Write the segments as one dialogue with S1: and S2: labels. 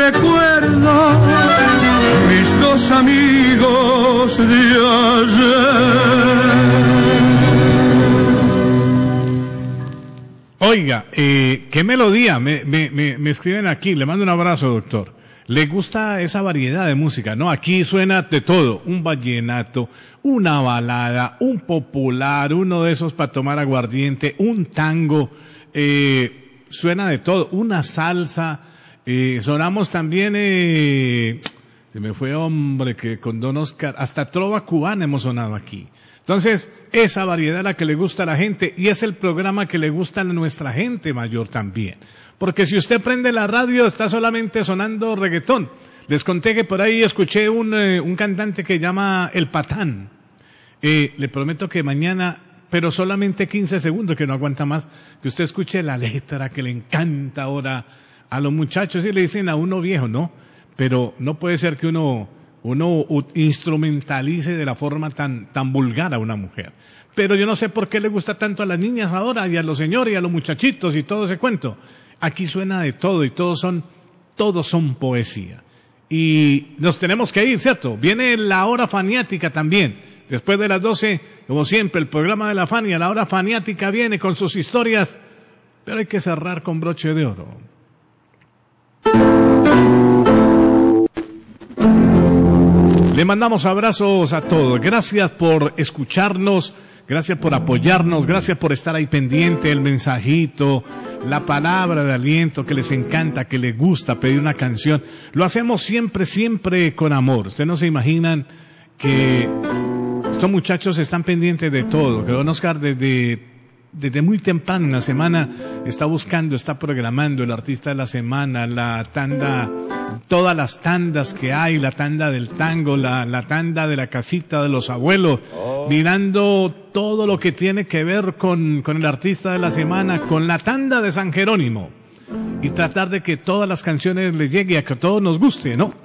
S1: recuerdo mis dos amigos de ayer.
S2: Oiga, qué melodía, me escriben aquí, le mando un abrazo, doctor. ¿Le gusta esa variedad de música? No, aquí suena de todo, un vallenato, una balada, un popular, uno de esos para tomar aguardiente, un tango, suena de todo, una salsa, sonamos también, se me fue hombre, que con Don Oscar, hasta trova cubana hemos sonado aquí. Entonces, esa variedad es la que le gusta a la gente y es el programa que le gusta a nuestra gente mayor también. Porque si usted prende la radio, está solamente sonando reggaetón. Les conté que por ahí escuché un cantante que llama El Patán. Le prometo que mañana, pero solamente 15 segundos, que no aguanta más, que usted escuche la letra que le encanta ahora a los muchachos y le dicen a uno viejo, ¿no? Pero no puede ser que uno instrumentalice de la forma tan vulgar a una mujer. Pero yo no sé por qué le gusta tanto a las niñas ahora, y a los señores, y a los muchachitos, y todo ese cuento. Aquí suena de todo, y todos son poesía. Y nos tenemos que ir, ¿cierto? Viene la hora faniática también. Después de las 12, como siempre, el programa de la Fania, la hora faniática viene con sus historias, pero hay que cerrar con broche de oro. Le mandamos abrazos a todos. Gracias por escucharnos, gracias por apoyarnos, gracias por estar ahí pendiente, el mensajito, la palabra de aliento que les encanta, que les gusta pedir una canción. Lo hacemos siempre con amor. Ustedes no se imaginan que estos muchachos están pendientes de todo, que Don Oscar desde muy temprano en la semana está buscando, está programando el artista de la semana, la tanda, todas las tandas que hay, la tanda del tango, la tanda de la casita de los abuelos, mirando todo lo que tiene que ver con el artista de la semana, con la tanda de San Jerónimo, y tratar de que todas las canciones le llegue, a que a todos nos guste, ¿no?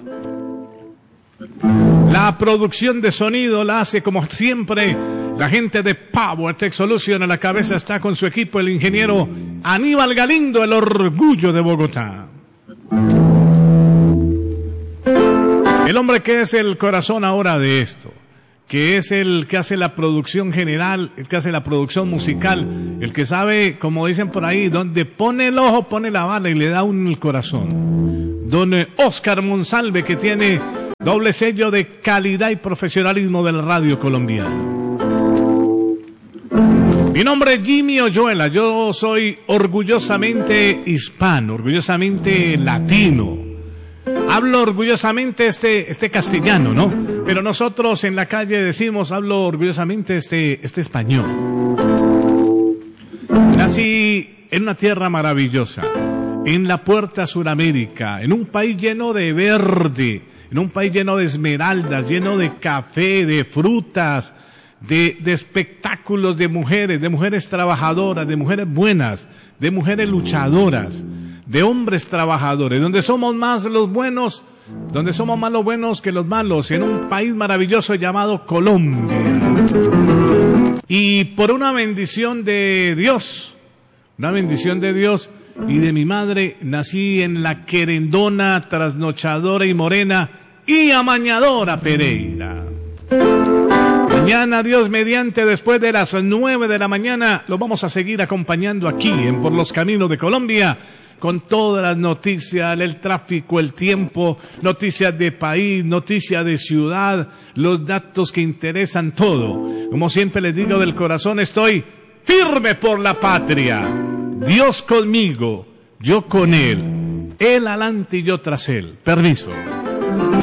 S2: La producción de sonido la hace como siempre la gente de Power Tech Solution. A la cabeza está con su equipo el ingeniero Aníbal Galindo, el orgullo de Bogotá. El hombre que es el corazón ahora de esto, que es el que hace la producción general, el que hace la producción musical, el que sabe, como dicen por ahí, donde pone el ojo, pone la bala y le da el corazón. Don Oscar Monsalve, que tiene doble sello de calidad y profesionalismo del radio colombiano. Mi nombre es Jimmy Oyuela, yo soy orgullosamente hispano, orgullosamente latino. Hablo orgullosamente este castellano, ¿no? Pero nosotros en la calle decimos, hablo orgullosamente este español. Nací en una tierra maravillosa, en la puerta Suramérica, en un país lleno de verde, en un país lleno de esmeraldas, lleno de café, de frutas, de espectáculos, de mujeres trabajadoras, de mujeres buenas, de mujeres luchadoras, de hombres trabajadores, donde somos más los buenos, donde somos más los buenos que los malos, en un país maravilloso llamado Colombia. Y por una bendición de Dios y de mi madre, nací en la querendona, trasnochadora y morena y amañadora Pereira. Mañana, Dios mediante, después de las 9 de la mañana, lo vamos a seguir acompañando aquí en Por los Caminos de Colombia, con todas las noticias, el tráfico, el tiempo, noticias de país, noticias de ciudad, los datos que interesan, todo. Como siempre les digo, del corazón estoy firme por la patria. Dios conmigo, yo con Él, Él adelante y yo tras Él. Permiso.